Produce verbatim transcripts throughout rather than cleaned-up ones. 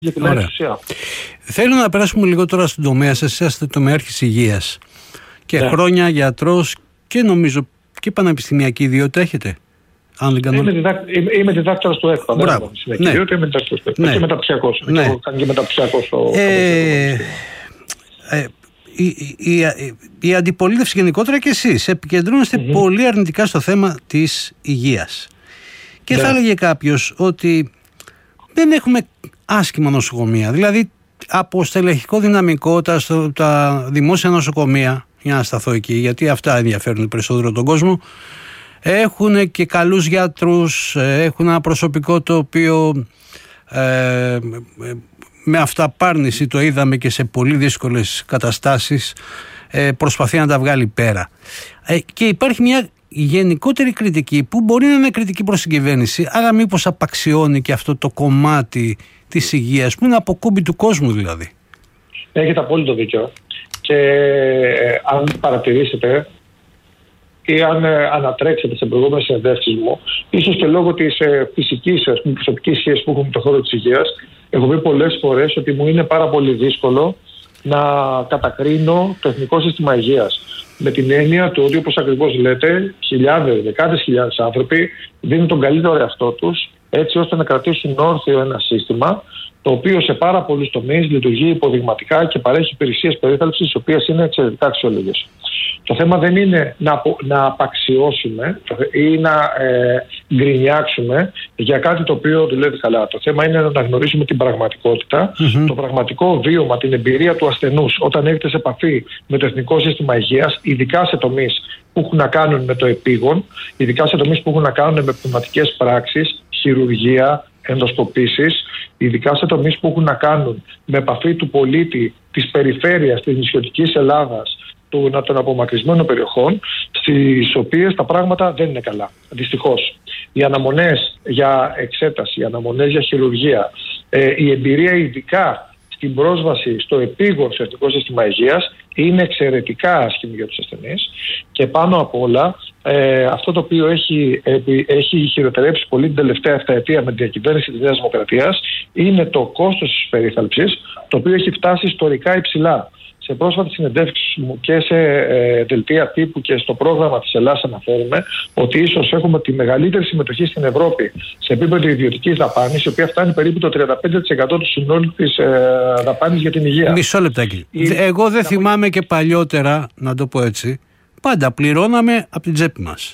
Ωραία. Θέλω να περάσουμε λίγο τώρα στον τομέα σας. Είσαστε τομεάρχης υγείας και ναι. χρόνια γιατρός και νομίζω και πανεπιστημιακή ιδιότητα έχετε. Αν δεν κάνω... Είμαι, διδάκ... είμαι διδάκτορας του ΕΚΠΑ. Μπράβο. Ναι. Είμαι διδάκτορας του ΕΚΠΑ. Ναι. Και μεταπτυχιακός. Ναι. Έχω κάνει και μεταπτυχιακός στο ε... ε... Η, η, η, η αντιπολίτευση γενικότερα και εσείς επικεντρώνεστε mm-hmm. πολύ αρνητικά στο θέμα της υγείας. Και ναι. θα έλεγε κάποιος ότι δεν έχουμε άσχημα νοσοκομεία. Δηλαδή από στελεχικό δυναμικό τα, στο, τα δημόσια νοσοκομεία, για να σταθώ εκεί, γιατί αυτά ενδιαφέρουν περισσότερο τον κόσμο, έχουν και καλούς γιατρούς, έχουν ένα προσωπικό το οποίο ε, με αυταπάρνηση, το είδαμε και σε πολύ δύσκολες καταστάσεις, ε, προσπαθεί να τα βγάλει πέρα. Ε, και υπάρχει μια γενικότερη κριτική που μπορεί να είναι κριτική προς την κυβέρνηση, αλλά μήπως απαξιώνει και αυτό το κομμάτι της υγείας που είναι αποκούμπι του κόσμου δηλαδή. Έχετε απόλυτο δίκιο. Και ε, αν παρατηρήσετε ή αν ε, ανατρέξετε σε προηγούμενες συνεντεύξεις μου, ίσως και λόγω της ε, φυσικής, ας πούμε, προσωπικής σχέσης που έχουμε με το χώρο της υγείας, έχω πει πολλές φορές ότι μου είναι πάρα πολύ δύσκολο να κατακρίνω το Εθνικό Σύστημα Υγείας. Με την έννοια του ότι, όπως ακριβώς λέτε, χιλιάδες, δεκάδες χιλιάδες άνθρωποι δίνουν τον καλύτερο εαυτό τους έτσι ώστε να κρατήσουν όρθιο ένα σύστημα το οποίο σε πάρα πολλούς τομείς λειτουργεί υποδειγματικά και παρέχει υπηρεσίες περίθαλψης τις οποίες είναι εξαιρετικά αξιόλογες. Το θέμα δεν είναι να, απο, να απαξιώσουμε ή να ε, γκρινιάξουμε για κάτι το οποίο δουλεύει καλά. Το θέμα είναι να αναγνωρίσουμε την πραγματικότητα, mm-hmm. το πραγματικό βίωμα, την εμπειρία του ασθενούς όταν έρχεται σε επαφή με το Εθνικό Σύστημα Υγείας, ειδικά σε τομείς που έχουν να κάνουν με το επίγον, ειδικά σε τομείς που έχουν να κάνουν με πνευματικές πράξεις, χειρουργία, ενδοσκοπήσεις, ειδικά σε τομείς που έχουν να κάνουν με επαφή του πολίτη της περιφέρειας της νησιωτικής Ελλάδας, των απομακρυσμένων περιοχών, στις οποίες τα πράγματα δεν είναι καλά. Δυστυχώς. Οι αναμονές για εξέταση, οι αναμονές για χειρουργία, ε, η εμπειρία ειδικά στην πρόσβαση στο επίγον στο Εθνικό Σύστημα Υγείας είναι εξαιρετικά άσχημη για τους ασθενείς και πάνω απ' όλα ε, αυτό το οποίο έχει, ε, έχει χειροτερέψει πολύ την τελευταία εφταετία με την διακυβέρνηση της Νέας Δημοκρατίας είναι το κόστος της περίθαλψης, το οποίο έχει φτάσει ιστορικά υψηλά. Σε πρόσφατες συνεντεύξεις μου και σε ε, δελτία τύπου και στο πρόγραμμα της Ελλάδας αναφέρουμε ότι ίσως έχουμε τη μεγαλύτερη συμμετοχή στην Ευρώπη σε επίπεδο ιδιωτικής δαπάνης, η οποία φτάνει περίπου το τριάντα πέντε τοις εκατό του συνόλου της ε, δαπάνης για την υγεία. Μισό λεπτάκι. Η... Εγώ δεν να θυμάμαι πω... και παλιότερα, να το πω έτσι, πάντα πληρώναμε από την τσέπη μας.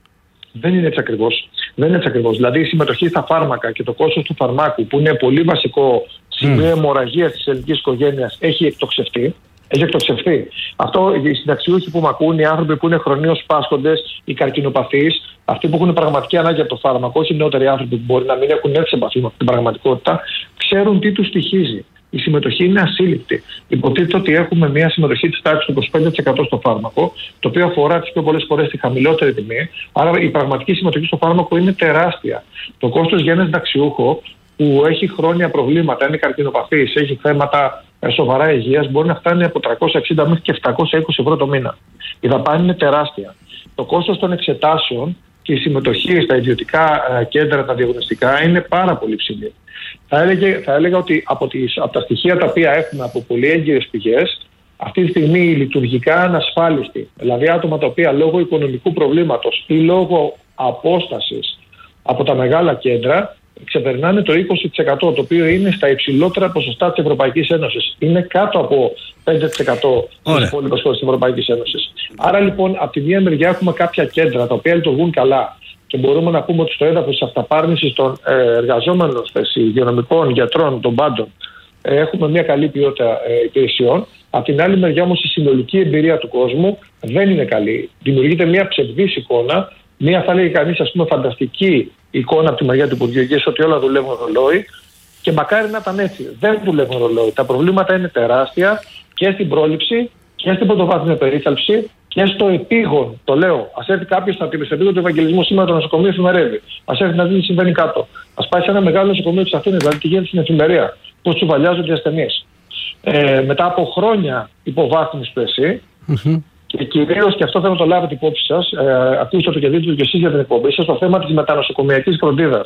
Δεν είναι έτσι ακριβώς. Δεν είναι έτσι ακριβώς. Δηλαδή η συμμετοχή στα φάρμακα και το κόστος του φαρμάκου, που είναι πολύ βασικό σημείο mm. αιμορραγίας της ελληνικής οικογένειας, έχει εκτοξευτεί. Έχει εκτοξευθεί. Αυτό οι συνταξιούχοι που μ' ακούν, οι άνθρωποι που είναι χρονίως πάσχοντες, οι καρκινοπαθείς, αυτοί που έχουν πραγματική ανάγκη από το φάρμακο, όχι οι νεότεροι άνθρωποι που μπορεί να μην έχουν έρθει σε επαφή με την πραγματικότητα, ξέρουν τι τους στοιχίζει. Η συμμετοχή είναι ασύλληπτη. Υποτίθεται ότι έχουμε μια συμμετοχή της τάξης του είκοσι πέντε τοις εκατό στο φάρμακο, το οποίο αφορά τις πιο πολλές φορές τη χαμηλότερη τιμή. Άρα η πραγματική συμμετοχή στο φάρμακο είναι τεράστια. Το κόστος για ένα συνταξιούχο που έχει χρόνια προβλήματα, είναι καρκινοπαθής, έχει θέματα σοβαρά υγείας, μπορεί να φτάνει από τριακόσια εξήντα μέχρι και επτακόσια είκοσι ευρώ το μήνα. Η δαπάνη είναι τεράστια. Το κόστος των εξετάσεων και η συμμετοχή στα ιδιωτικά κέντρα, τα διαγνωστικά, είναι πάρα πολύ ψηλή. Θα, έλεγε, θα έλεγα ότι από, τις, από τα στοιχεία τα οποία έχουμε από πολύ έγκυρες πηγές, αυτή τη στιγμή οι λειτουργικά ανασφάλιστοι, δηλαδή άτομα τα οποία λόγω οικονομικού προβλήματος ή λόγω απόστασης από τα μεγάλα κέντρα, ξεπερνάνε το είκοσι τοις εκατό, το οποίο είναι στα υψηλότερα ποσοστά της Ευρωπαϊκής Ένωσης. Είναι κάτω από πέντε τοις εκατό στις υπόλοιπες χώρες της Ευρωπαϊκής Ένωσης. Άρα λοιπόν, από τη μία μεριά έχουμε κάποια κέντρα τα οποία λειτουργούν καλά και μπορούμε να πούμε ότι στο έδαφος της αυταπάρνησης των εργαζόμενων υγειονομικών, γιατρών, των πάντων, έχουμε μια καλή ποιότητα υπηρεσιών. Από την άλλη μεριά όμως η συνολική εμπειρία του κόσμου δεν είναι καλή. Δημιουργείται μια ψευδής εικόνα, μια θα λέγει κανείς ας πούμε φανταστική εικόνα από τη μεριά του Υπουργείου Υγείας ότι όλα δουλεύουν ρολόι και μακάρι να ήταν έτσι. Δεν δουλεύουν ρολόι. Τα προβλήματα είναι τεράστια και στην πρόληψη και στην πρωτοβάθμια περίθαλψη και στο επίγον. Το λέω. Ας έρθει κάποιος στο επίγον του Ευαγγελισμού σήμερα το νοσοκομείο εφημερεύει. Ας έρθει να δει τι συμβαίνει κάτω. Ας πάει σε ένα μεγάλο νοσοκομείο της Αθήνας, δηλαδή τι γίνεται στην εφημερία. Πώς τσουβαλιάζονται οι ασθενείς. Ε, μετά από χρόνια υποβάθμιση του ΕΣΥ. Mm-hmm. Και κυρίως, και αυτό θέλω να το λάβετε υπόψη σας, ε, ακούσατε και δείτε και εσείς για την εκπομπή σας, το θέμα της μετανοσοκομιακής φροντίδας.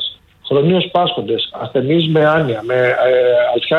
χρονίως πάσχοντες, ασθενείς με άνοια, με ε,